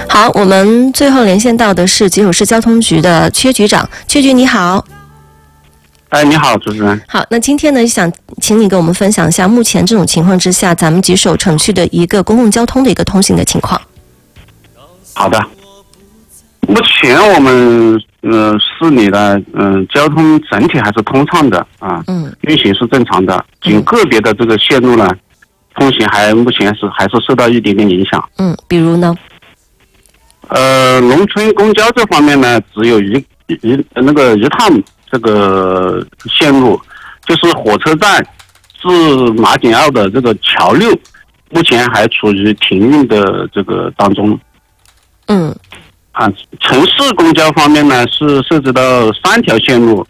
好，我们最后连线到的是吉首市交通局的阙局长，阙局你好。 哎，你好，主持人。 好，那今天呢，想请你跟我们分享一下目前这种情况之下，咱们吉首城区的一个公共交通的一个通行的情况。 好的，目前我们市里的交通整体还是通畅的啊，运行是正常的，仅个别的这个线路呢，通行目前还是受到一点点影响。 比如呢？ 农村公交这方面呢，只有一趟这个线路，就是火车站至马景坳的这个桥6，目前还处于停运的这个当中。城市公交方面呢，是涉及到3条线路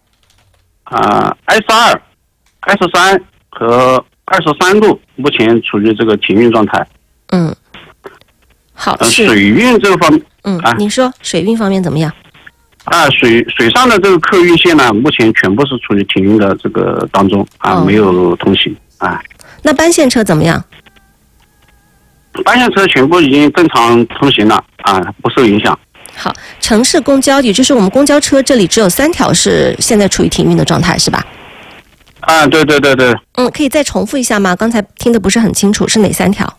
，S2、S3和23路，目前处于这个停运状态。 好， 水运这个方面， 您说水运方面怎么样？ 水上的这个客运线呢，目前全部是处于停运的这个当中没有通行那班线车怎么样？ 班线车全部已经正常通行了不受影响。 好，城市公交也就是我们公交车这里只有3条是现在处于停运的状态，是吧？ 对。 可以再重复一下吗？刚才听得不是很清楚，是哪3条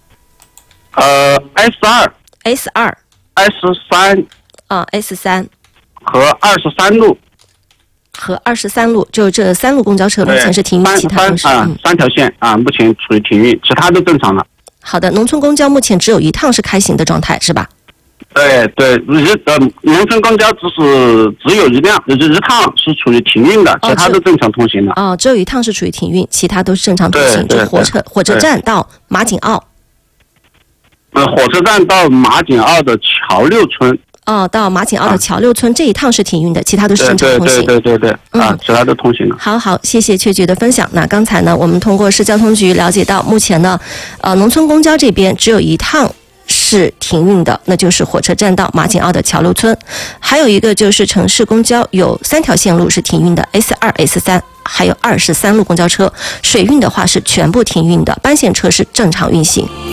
？S2、S3 S3 和23路。 和23路，就这3路公交车目前是停运，其他都是 3条线目前处于停运，其他都正常了。 好的，农村公交目前只有1趟是开行的状态，是吧？ 对，农村公交只有一趟是处于停运的，其他都正常通行的。 只有1趟是处于停运，其他都是正常通行。就火车站到马景坳。 火车站到马景坳的桥6村。 到马景坳的桥6村这一趟是停运的，其他都是正常通行。 对，其他都通行了。 好，谢谢阙局的分享。那刚才呢，我们通过市交通局了解到，目前呢，农村公交这边只有1趟是停运的，那就是火车站到马景坳的桥6村，还有一个就是城市公交有3条线路是停运的 ，S2、S3，还有23路公交车。水运的话是全部停运的，班线车是正常运行。